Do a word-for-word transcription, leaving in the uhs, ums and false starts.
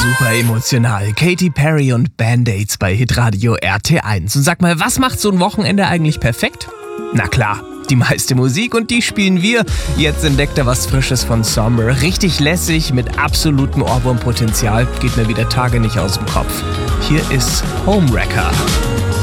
Super emotional. Katy Perry und Band-Aids bei Hitradio R T eins. Und sag mal, was macht so ein Wochenende eigentlich perfekt? Na klar, die meiste Musik und die spielen wir. Jetzt entdeckt er was Frisches von Somber. Richtig lässig, mit absolutem Ohrwurmpotenzial. Geht mir wieder Tage nicht aus dem Kopf. Hier ist Homewrecker.